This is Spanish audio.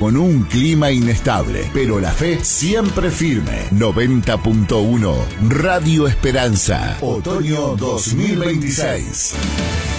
con un clima inestable, pero la fe siempre firme. 90.1 Radio Esperanza, otoño 2026.